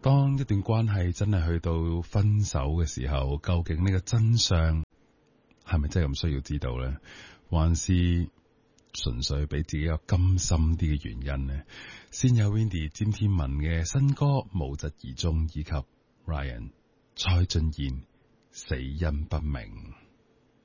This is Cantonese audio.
當一段關係真係去到分手嘅時候，究竟呢個真相係咪真係咁需要知道呢？還是純粹俾自己有甘心啲嘅原因呢？先有 Windy 詹天文嘅新歌《無疾而終》，以及 Ryan 蔡俊彥死因不明。